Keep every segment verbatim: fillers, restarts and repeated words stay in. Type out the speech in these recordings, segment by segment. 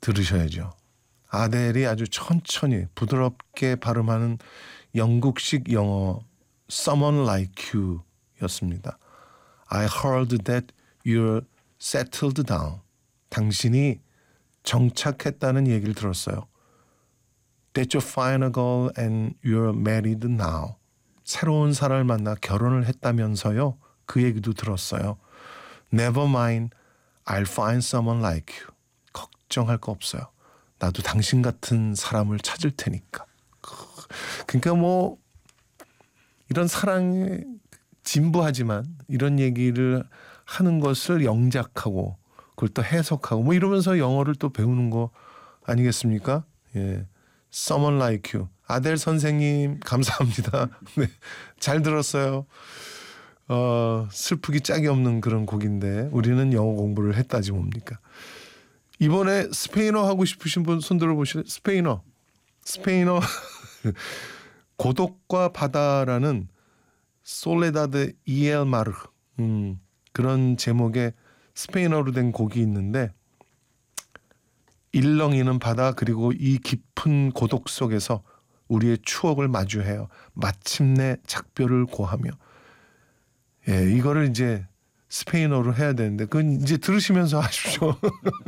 들으셔야죠. 아델이 아주 천천히 부드럽게 발음하는 영국식 영어 Someone Like You 였습니다. I heard that you're settled down. 당신이 정착했다는 얘기를 들었어요. That you're fine a girl and you're married now. 새로운 사람을 만나 결혼을 했다면서요. 그 얘기도 들었어요. Never mind, I'll find someone like you. 걱정할 거 없어요. 나도 당신 같은 사람을 찾을 테니까. 그러니까 뭐 이런 사랑에 진부하지만 이런 얘기를 하는 것을 영작하고 그걸 또 해석하고 뭐 이러면서 영어를 또 배우는 거 아니겠습니까? 예, Someone Like You. 아델 선생님 감사합니다. 네, 잘 들었어요. 어, 슬프기 짝이 없는 그런 곡인데 우리는 영어 공부를 했다지 뭡니까? 이번에 스페인어 하고 싶으신 분 손 들어보실래요? 스페인어. 스페인어 고독과 바다라는 솔레다드 이엘 마르 음, 그런 제목의 스페인어로 된 곡이 있는데 일렁이는 바다 그리고 이 깊은 고독 속에서 우리의 추억을 마주해요. 마침내 작별을 고하며. 예, 이거를 이제 스페인어로 해야 되는데 그건 이제 들으시면서 하십시오.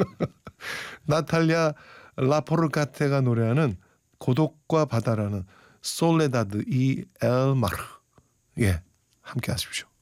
나탈리아 라포르카테가 노래하는 고독과 바다라는 솔레다드 이 엘 마르. 예, 함께 하십시오.